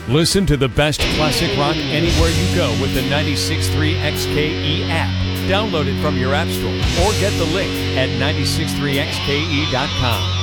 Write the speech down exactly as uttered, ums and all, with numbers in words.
Listen to the best classic rock anywhere you go with the ninety-six point three X K E app. Download it from your app store or get the link at nine six three x k e dot com.